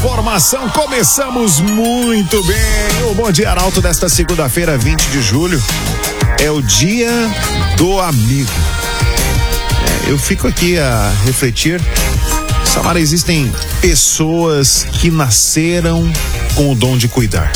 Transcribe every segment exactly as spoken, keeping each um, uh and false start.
informação, começamos muito bem. O Bom Dia Arauto desta segunda-feira, vinte de julho, é o dia do amigo. É, eu fico aqui a refletir, Samara, existem pessoas que nasceram com o dom de cuidar.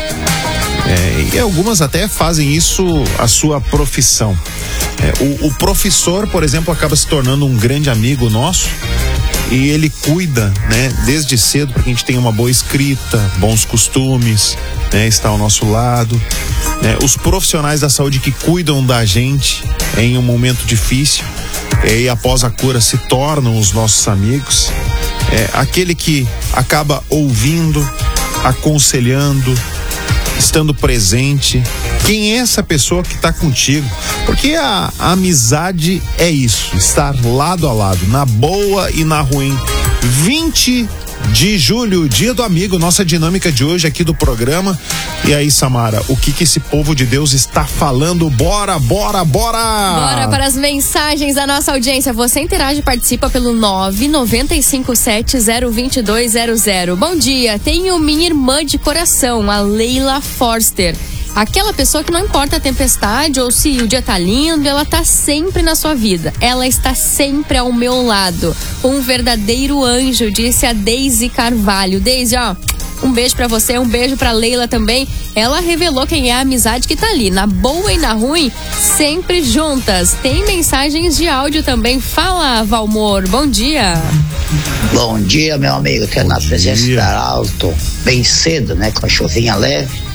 É, e algumas até fazem isso a sua profissão. É, o, o professor, por exemplo, acaba se tornando um grande amigo nosso. E ele cuida, né, desde cedo, para que a gente tenha uma boa escrita, bons costumes, né, está ao nosso lado. Né, os profissionais da saúde que cuidam da gente em um momento difícil, é, e após a cura se tornam os nossos amigos. É, aquele que acaba ouvindo, aconselhando, estando presente. Quem é essa pessoa que está contigo? Porque a, a amizade é isso, estar lado a lado, na boa e na ruim. vinte de julho, dia do amigo, nossa dinâmica de hoje aqui do programa. E aí, Samara, o que que esse povo de Deus está falando? Bora, bora, bora! Bora para as mensagens da nossa audiência. Você interage e participa pelo nove nove cinco sete zero dois dois zero zero. Bom dia, tenho minha irmã de coração, a Leila Forster. Aquela pessoa que não importa a tempestade ou se o dia tá lindo, ela tá sempre na sua vida. Ela está sempre ao meu lado. Um verdadeiro anjo, disse a Deise Carvalho. Deise, ó, um beijo pra você, um beijo pra Leila também. Ela revelou quem é a amizade que tá ali, na boa e na ruim, sempre juntas. Tem mensagens de áudio também. Fala, Valmor, bom dia. Bom dia, meu amigo. Quero na presença da Arauto, bem cedo, né, com a chuvinha leve.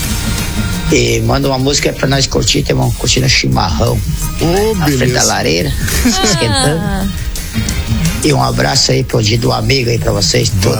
E manda uma música pra nós curtir, tem uma curtindo chimarrão, oh, né, na frente da lareira, se esquentando. Ah. E um abraço aí pro dia do amigo aí pra vocês todos.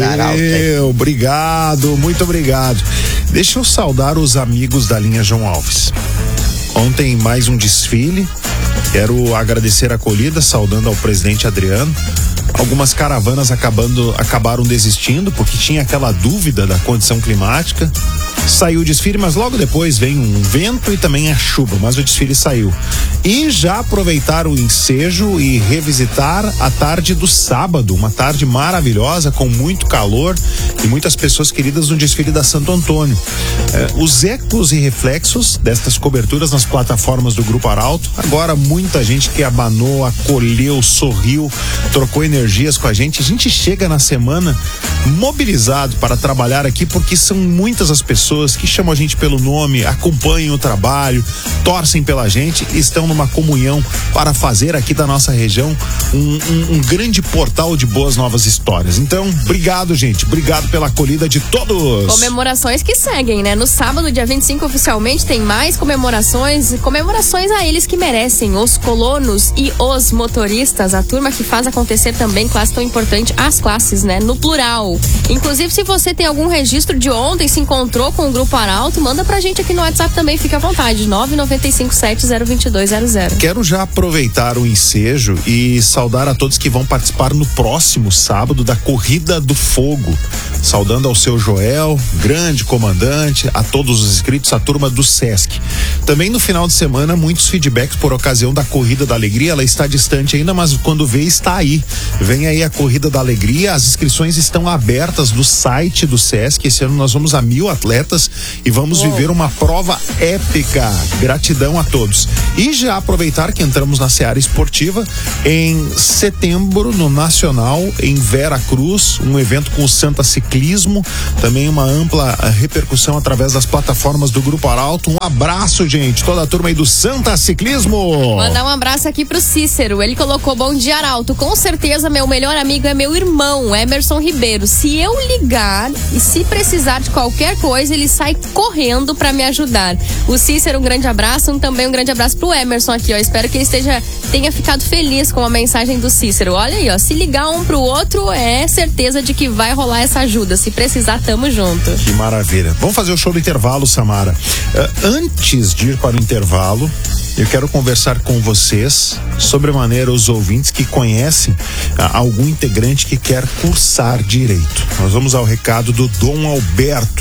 Valeu, obrigado, muito obrigado. Deixa eu saudar os amigos da linha João Alves. Ontem mais um desfile. Quero agradecer a acolhida, saudando ao presidente Adriano. Algumas caravanas acabando, acabaram desistindo porque tinha aquela dúvida da condição climática. Saiu o desfile, mas logo depois vem um vento e também a chuva, mas o desfile saiu. E já aproveitaram o ensejo e revisitar a tarde do sábado, uma tarde maravilhosa, com muito calor e muitas pessoas queridas no desfile da Santo Antônio. É, os ecos e reflexos destas coberturas nas plataformas do Grupo Arauto. Agora muita gente que abanou, acolheu, sorriu, trocou energias com a gente. A gente chega na semana mobilizado para trabalhar aqui, porque são muitas as pessoas que chamam a gente pelo nome, acompanham o trabalho, torcem pela gente e estão numa comunhão para fazer aqui da nossa região um, um, um grande portal de boas novas histórias. Então, obrigado, gente, obrigado pela acolhida de todos. Comemorações que seguem, né? No sábado, dia vinte e cinco, oficialmente tem mais comemorações, comemorações a eles que merecem, os colonos e os motoristas, a turma que faz acontecer também, classe tão importante, as classes, né? No plural. Inclusive, se você tem algum registro de ontem, se encontrou com o Grupo Arauto, manda pra gente aqui no WhatsApp também, fica à vontade, nove nove cinco sete zero dois dois zero zero. Quero já aproveitar o ensejo e saudar a todos que vão participar no próximo sábado da Corrida do Fogo. Saudando ao seu Joel, grande comandante, a todos os inscritos, a turma do Sesc. Também no final de semana, muitos feedbacks por ocasião da Corrida da Alegria. Ela está distante ainda, mas quando vê, está aí. Vem aí a Corrida da Alegria, as inscrições estão abertas no site do Sesc. Esse ano nós vamos a mil atletas e vamos oh. viver uma prova épica. Gratidão a todos. E já aproveitar que entramos na seara esportiva, em setembro, no Nacional, em Vera Cruz, um evento com o Santa Ciclismo, também uma ampla repercussão através das plataformas do Grupo Arauto. Um abraço, gente, toda a turma aí do Santa Ciclismo. Mandar um abraço aqui pro Cícero, ele colocou: bom dia, Arauto, com certeza meu melhor amigo é meu irmão, Emerson Ribeiro. Se eu ligar e se precisar de qualquer coisa, ele sai correndo pra me ajudar. O Cícero, um grande abraço, um, também um grande abraço pro Emerson aqui, ó, espero que ele esteja, tenha ficado feliz com a mensagem do Cícero. Olha aí, ó, se ligar um pro outro, é certeza de que vai rolar essa ajuda, se precisar, tamo junto. Que maravilha. Vamos fazer o show do intervalo, Samara. Uh, antes de ir para o intervalo, eu quero conversar com vocês, sobremaneira os ouvintes que conhecem uh, algum integrante que quer cursar direito. Nós vamos ao recado do Dom Alberto.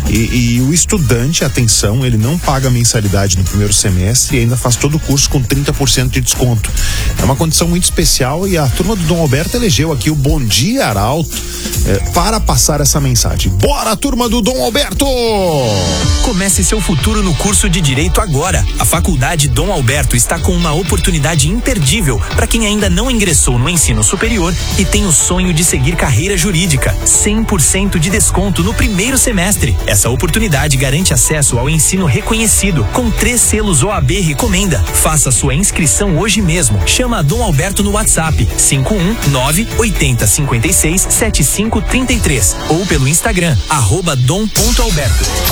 E, e o estudante, atenção, ele não paga mensalidade no primeiro semestre e ainda faz todo o curso com trinta por cento de desconto. É uma condição muito especial e a turma do Dom Alberto elegeu aqui o Bom Dia Arauto é, para passar essa mensagem. Bora, turma do Dom Alberto! Comece seu futuro no curso de Direito agora. A Faculdade Dom Alberto está com uma oportunidade imperdível para quem ainda não ingressou no ensino superior e tem o sonho de seguir carreira jurídica. cem por cento de desconto no primeiro semestre. Essa oportunidade garante acesso ao ensino reconhecido com três selos O A B Recomenda. Faça sua inscrição hoje mesmo. Chama a Dom Alberto no WhatsApp cinco um nove oito zero cinco seis sete cinco três três ou pelo Instagram arroba dom ponto alberto.